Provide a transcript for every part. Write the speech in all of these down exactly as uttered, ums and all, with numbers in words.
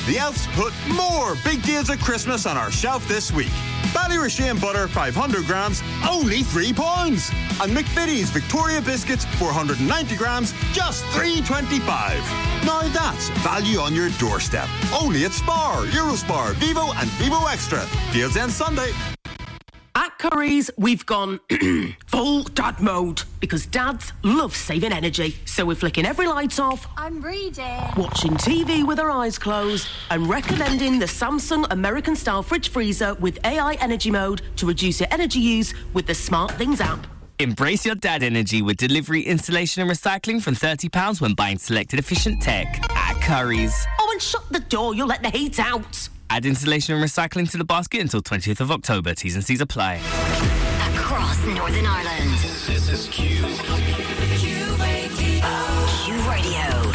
the Elves put more big deals at Christmas on our shelf this week. Ballyrashane butter, five hundred grams, only three pounds. And McVitie's Victoria biscuits, four hundred ninety grams, just three twenty-five. Now that's value on your doorstep. Only at Spar, Eurospar, Vivo and Vivo Extra. Deals end Sunday. At Curry's, we've gone full dad mode because dads love saving energy. So we're flicking every light off. I'm reading. Watching T V with our eyes closed and recommending the Samsung American-style fridge freezer with A I energy mode to reduce your energy use with the Smart Things app. Embrace your dad energy with delivery, installation and recycling from thirty pounds when buying selected efficient tech at Curry's. Oh, and shut the door, you'll let the heat out. Add installation and recycling to the basket until twentieth of October. T's and C's apply. Across Northern Ireland. This is Q. Q Radio. Q Radio.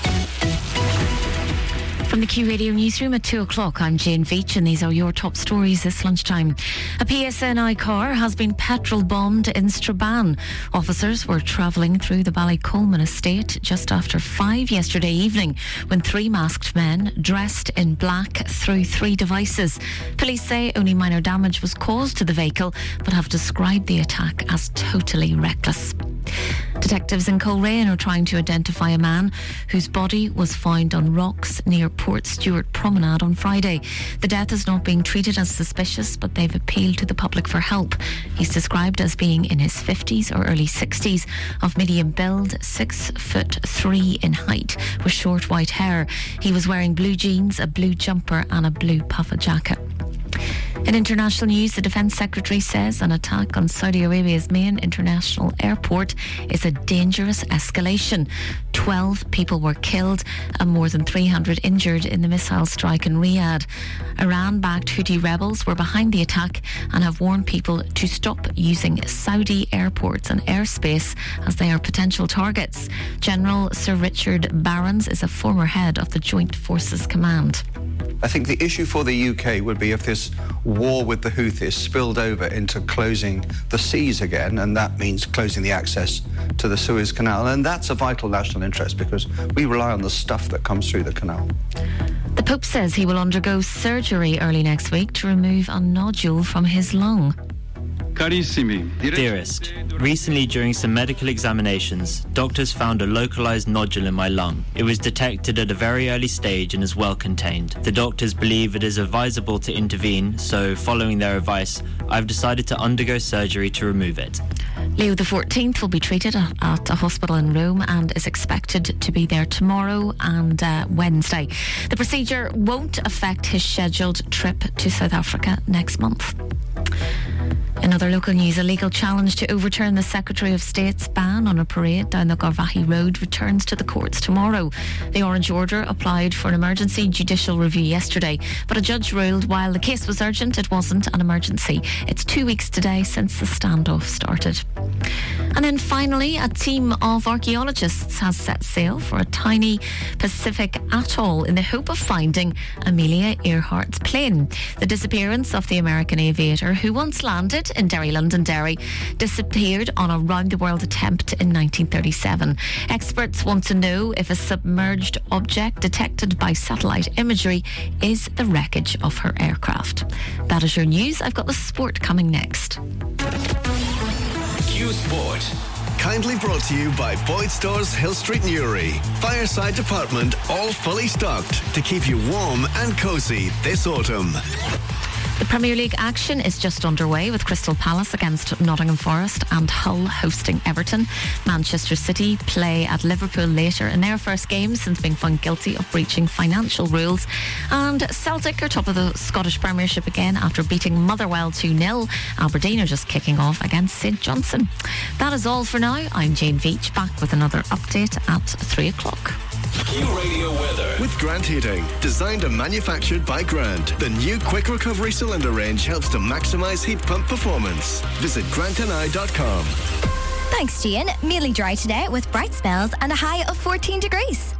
From the Q Radio newsroom at two o'clock, I'm Jane Veach and these are your top stories this lunchtime. A P S N I car has been petrol bombed in Strabane. Officers were travelling through the Ballycolman estate just after five yesterday evening when three masked men dressed in black threw three devices. Police say only minor damage was caused to the vehicle but have described the attack as totally reckless. Detectives in Coleraine are trying to identify a man whose body was found on rocks near Port Stewart Promenade on Friday. The death is not being treated as suspicious, but they've appealed to the public for help. He's described as being in his fifties or early sixties, of medium build, six foot three in height, with short white hair. He was wearing blue jeans, a blue jumper and a blue puffer jacket. In international news, the Defence Secretary says an attack on Saudi Arabia's main international airport is a dangerous escalation. Twelve people were killed and more than three hundred injured in the missile strike in Riyadh. Iran-backed Houthi rebels were behind the attack and have warned people to stop using Saudi airports and airspace as they are potential targets. General Sir Richard Barrons is a former head of the Joint Forces Command. I think the issue for the U K would be if this war with the Houthis spilled over into closing the seas again, and that means closing the access to the Suez Canal. And that's a vital national interest because we rely on the stuff that comes through the canal. The Pope says he will undergo surgery early next week to remove a nodule from his lung. Dearest, recently during some medical examinations, doctors found a localized nodule in my lung. It was detected at a very early stage and is well contained. The doctors believe it is advisable to intervene, so following their advice, I've decided to undergo surgery to remove it. Leo the fourteenth will be treated at a hospital in Rome and is expected to be there tomorrow and uh, Wednesday. The procedure won't affect his scheduled trip to South Africa next month. In other local news, a legal challenge to overturn the Secretary of State's ban on a parade down the Garvaghey Road returns to the courts tomorrow. The Orange Order applied for an emergency judicial review yesterday, but a judge ruled while the case was urgent, it wasn't an emergency. It's two weeks today since the standoff started. And then finally, a team of archaeologists has set sail for a tiny Pacific atoll in the hope of finding Amelia Earhart's plane. The disappearance of the American aviator, who once landed in Derry, Londonderry, disappeared on a round-the-world attempt in nineteen thirty-seven. Experts want to know if a submerged object detected by satellite imagery is the wreckage of her aircraft. That is your news. I've got the sport coming next. Q Sport. Kindly brought to you by Boyd Stores Hill Street Newry. Fireside department all fully stocked to keep you warm and cosy this autumn. The Premier League action is just underway with Crystal Palace against Nottingham Forest and Hull hosting Everton. Manchester City play at Liverpool later in their first game since being found guilty of breaching financial rules. And Celtic are top of the Scottish Premiership again after beating Motherwell two nil. Aberdeen are just kicking off against St Johnstone. That is all for now. I'm Jane Veach, back with another update at three o'clock. Q Radio weather with Grant Heating, designed and manufactured by Grant. The new quick recovery cylinder range helps to maximise heat pump performance. Visit grant and i dot com. Thanks, Gian. Mainly dry today with bright spells and a high of fourteen degrees.